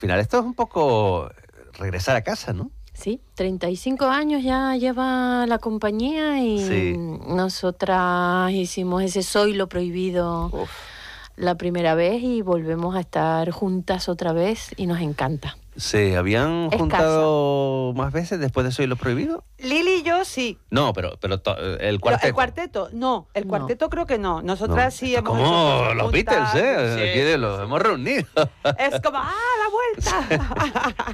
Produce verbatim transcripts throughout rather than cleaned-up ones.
final esto es un poco regresar a casa, ¿no? Sí, treinta y cinco años ya lleva la compañía y sí. nosotras hicimos ese Soy lo Prohibido Uf. la primera vez y volvemos a estar juntas otra vez y nos encanta. ¿Se habían Escasa. juntado más veces después de Soy lo Prohibido? Lili y yo sí. No, pero, pero to, el cuarteto. ¿El cuarteto? No, el cuarteto no. creo que no. Nosotras no. sí hemos como hecho los Beatles, ¿eh? Sí, Aquí sí, los sí. hemos reunido. Es como, ¡ah, la vuelta!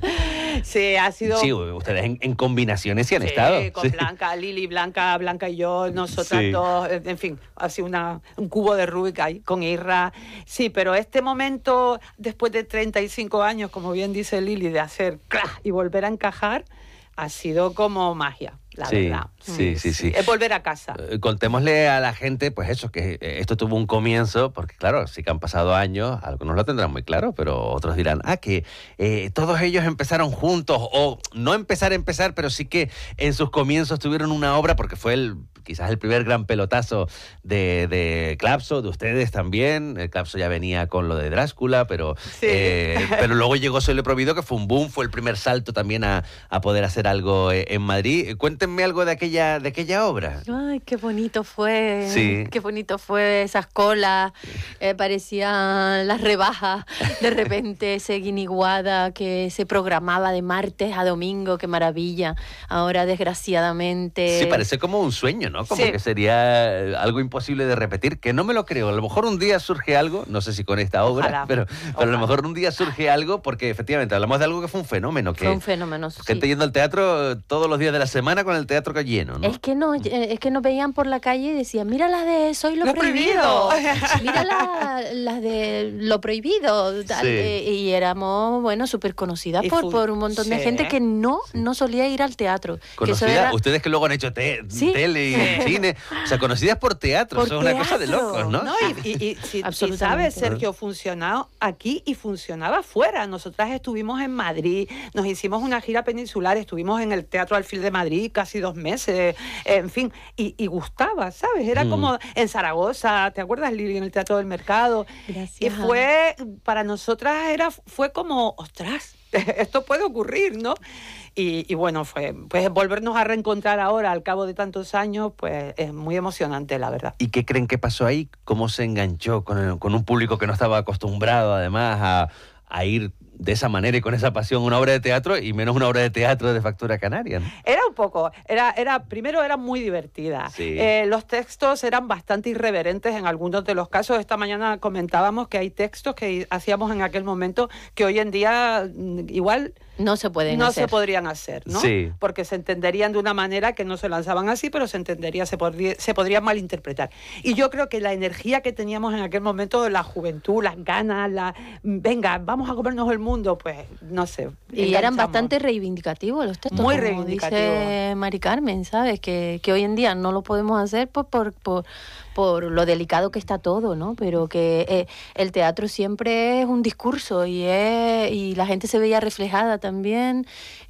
Sí, ha sido... Sí, ustedes en, en combinaciones sí han sí, estado. con sí. Blanca, Lili, Blanca, Blanca y yo, nosotras sí. dos, en fin, ha sido una, un cubo de Rubik ahí con Irra. Sí, pero este momento, después de treinta y cinco años, como bien dice Lili, de hacer ¡clac! Y volver a encajar, ha sido como magia, la sí, verdad. Sí, sí, sí. Es volver a casa. Eh, contémosle a la gente, pues eso, que esto tuvo un comienzo, porque claro, sí que han pasado años, algunos lo tendrán muy claro, pero otros dirán, ah, que eh, todos ellos empezaron juntos, o no empezar a empezar, pero sí que en sus comienzos tuvieron una obra, porque fue el quizás el primer gran pelotazo de, de Clapso, de ustedes también. El Clapso ya venía con lo de Drácula, pero, sí. eh, pero luego llegó Soy lo Prohibido, que fue un boom, fue el primer salto también a, a poder hacer algo en Madrid. Cuéntenme algo de aquella, de aquella obra. Ay, qué bonito fue. Sí. Qué bonito fue esas colas. Eh, parecían las rebajas. De repente ese guiniguada que se programaba de martes a domingo, qué maravilla. Ahora, desgraciadamente... Sí, parece como un sueño, ¿no? Como sí. que sería algo imposible de repetir, que no me lo creo. A lo mejor un día surge algo, no sé si con esta obra, Ojalá. pero, pero Ojalá. a lo mejor un día surge algo, porque efectivamente hablamos de algo que fue un fenómeno. Que fue un fenómeno, gente sí. yendo al teatro todos los días de la semana con el teatro lleno, ¿no? Es que no, es que nos veían por la calle y decían, mira las de Soy lo, lo prohibido, prohibido. Mira las la de Lo Prohibido. Tal, sí. eh, y éramos, bueno, súper conocidas por, por un montón sí. de gente que no, sí. no solía ir al teatro. Conocida, que era... ustedes que luego han hecho te ¿Sí? tele y cine, o sea, conocidas por teatro, por son teatro. Una cosa de locos, ¿no? No, y, y, y, si, y sabes, Sergio, funcionaba aquí y funcionaba afuera. Nosotras estuvimos en Madrid, nos hicimos una gira peninsular, estuvimos en el Teatro Alfil de Madrid casi dos meses, en fin, y, y gustaba, ¿sabes? Era mm. como en Zaragoza, ¿te acuerdas, Lili? En el Teatro del Mercado. Gracias. Y fue, para nosotras era, fue como, ostras, esto puede ocurrir, ¿no? Y, y bueno, fue pues volvernos a reencontrar ahora al cabo de tantos años, pues es muy emocionante, la verdad. ¿Y qué creen que pasó ahí? ¿Cómo se enganchó con, el, con un público que no estaba acostumbrado además a, a ir de esa manera y con esa pasión una obra de teatro, y menos una obra de teatro de factura canaria, ¿no? Era un poco, era, era, primero era muy divertida. Sí. Eh, los textos eran bastante irreverentes en algunos de los casos. Esta mañana comentábamos que hay textos que hacíamos en aquel momento que hoy en día igual... No se pueden no hacer. se podrían hacer, ¿no? Sí. Porque se entenderían de una manera que no se lanzaban así, pero se entendería, se podría, se podría malinterpretar. Y yo creo que la energía que teníamos en aquel momento, la juventud, las ganas, la venga, vamos a comernos el mundo, pues no sé. Y enganchamos. Eran bastante reivindicativos los textos. Muy como reivindicativos. Dice Mari Carmen, ¿sabes? Que, que hoy en día no lo podemos hacer por, por, por, por lo delicado que está todo, ¿no? Pero que eh, el teatro siempre es un discurso y, es, y la gente se veía reflejada también.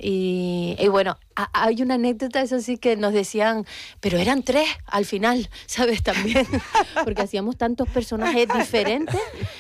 Y, y bueno, a, hay una anécdota, eso sí, que nos decían, pero eran tres al final, ¿sabes? También, porque hacíamos tantos personajes diferentes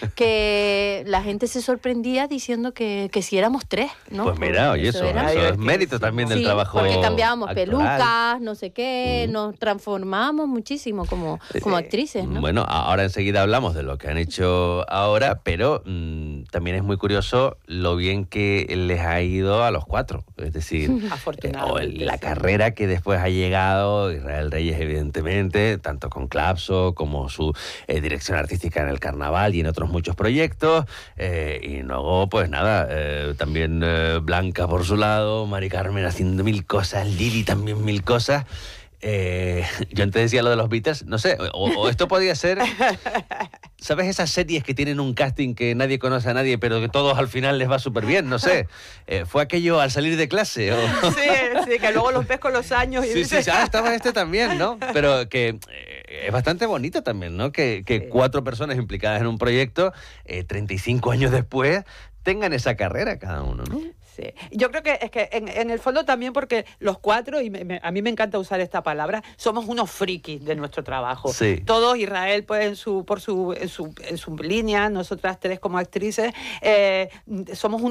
que la gente se sorprendía diciendo que, que si éramos tres, ¿no? Pues mira, oye, eso, eso, eso es mérito también del sí, trabajo porque cambiábamos actoral. Pelucas, no sé qué, mm. nos transformábamos muchísimo como, como actrices, ¿no? Bueno, ahora enseguida hablamos de lo que han hecho ahora, pero mmm, también es muy curioso lo bien que les ha ido a los cuatro, es decir, o el, la carrera que después ha llegado Israel Reyes, evidentemente, tanto con Clapso como su eh, dirección artística en el Carnaval y en otros muchos proyectos, eh, y luego, pues nada, eh, también eh, Blanca por su lado, Mari Carmen haciendo mil cosas, Lili también mil cosas. Eh, yo antes decía lo de los Beatles, no sé, o, o esto podía ser, ¿sabes? Esas series que tienen un casting que nadie conoce a nadie, pero que todos al final les va súper bien, no sé. Eh, ¿Fue aquello al salir de clase? O... Sí, sí, que luego los ves con los años y sí, dices... sí, ah, estaba este también, ¿no? Pero que eh, es bastante bonito también, ¿no? Que, que sí. cuatro personas implicadas en un proyecto, eh, treinta y cinco años después, tengan esa carrera cada uno, ¿no? Sí. Yo creo que es que en, en el fondo también porque los cuatro, y me, me, a mí me encanta usar esta palabra, somos unos frikis de nuestro trabajo. Sí. Todos, Israel pues en su, por su, en su, en su línea, nosotras tres como actrices, eh, somos